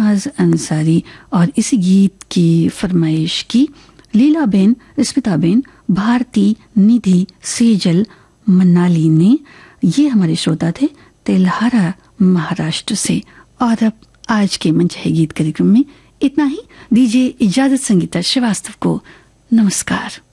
शहनाज अंसारी। और इस गीत की फरमाइश की लीलाबेन, स्मिताबेन, भारती, निधि, सेजल, मनाली ने। ये हमारे श्रोता थे तेल्हारा महाराष्ट्र से। और अब आज के मंच है गीत कार्यक्रम में इतना ही। दीजिए इजाजत संगीता श्रीवास्तव को। नमस्कार।